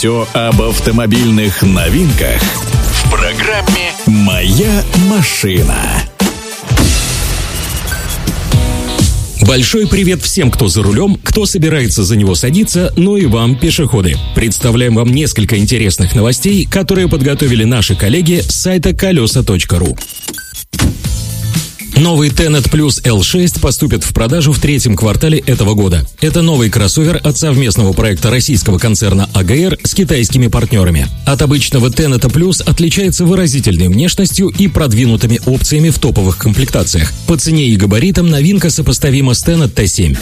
Все об автомобильных новинках в программе «Моя машина». Большой привет всем, кто за рулем, кто собирается за него садиться, ну и вам, пешеходы. Представляем вам несколько интересных новостей, которые подготовили наши коллеги с сайта колеса.ру. Новый Tenet Plus L6 поступит в продажу в третьем квартале этого года. Это новый кроссовер от совместного проекта российского концерна АГР с китайскими партнерами. От обычного Tenet Plus отличается выразительной внешностью и продвинутыми опциями в топовых комплектациях. По цене и габаритам новинка сопоставима с Tenet T7.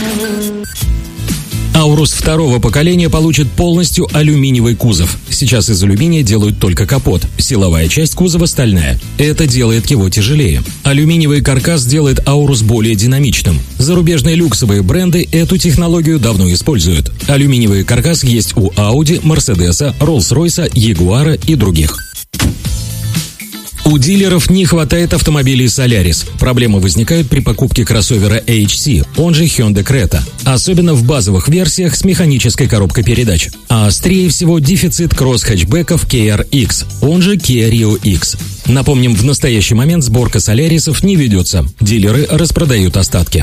Аурус второго поколения получит полностью алюминиевый кузов. Сейчас из алюминия делают только капот. Силовая часть кузова стальная. Это делает его тяжелее. Алюминиевый каркас делает Аурус более динамичным. Зарубежные люксовые бренды эту технологию давно используют. Алюминиевый каркас есть у Audi, Mercedes, Rolls-Royce, Jaguar и других. У дилеров не хватает автомобилей Solaris. Проблемы возникают при покупке кроссовера HC, он же Hyundai Creta. Особенно в базовых версиях с механической коробкой передач. А острее всего дефицит кросс-хэтчбеков KR-X, он же Kia Rio X. Напомним, в настоящий момент сборка Solaris'ов не ведется. Дилеры распродают остатки.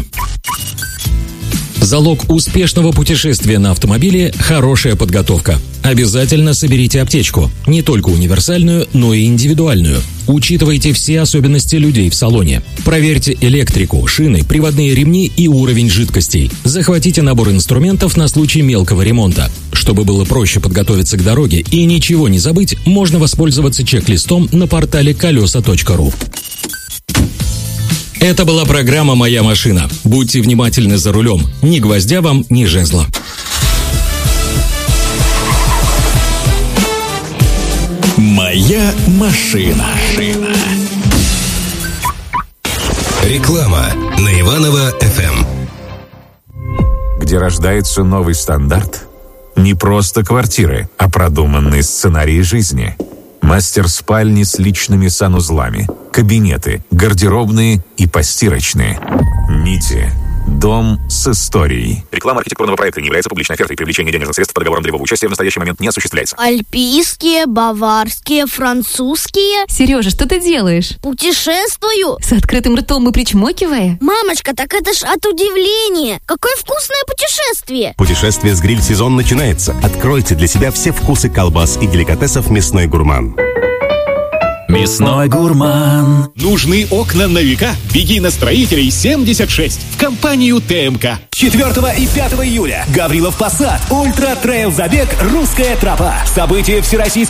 Залог успешного путешествия на автомобиле – хорошая подготовка. Обязательно соберите аптечку. Не только универсальную, но и индивидуальную. Учитывайте все особенности людей в салоне. Проверьте электрику, шины, приводные ремни и уровень жидкостей. Захватите набор инструментов на случай мелкого ремонта. Чтобы было проще подготовиться к дороге и ничего не забыть, можно воспользоваться чек-листом на портале колеса.ру. Это была программа «Моя машина». Будьте внимательны за рулем. Ни гвоздя вам, ни жезла. «Моя машина». Реклама на Иваново-ФМ. Где рождается новый стандарт? Не просто квартиры, а продуманные сценарии жизни. Мастер-спальни с личными санузлами, кабинеты, гардеробные и постирочные. Нити. Дом с историей. Реклама архитектурного проекта не является публичной офертой. Привлечение денежных средств по договорам долевого участия в настоящий момент не осуществляется. Альпийские, баварские, французские. Сережа, что ты делаешь? Путешествую. С открытым ртом и причмокивая? Мамочка, так это ж от удивления. Какое вкусное путешествие. Путешествие с гриль-сезон начинается. Откройте для себя все вкусы колбас и деликатесов «Мясной гурман». Мясной гурман. Нужны окна на века? Беги на Строителей 76 в компанию ТМК. 4 и 5 июля. Гаврилов Посад. Ультра-трейл-забег «Русская тропа». Событие всероссийского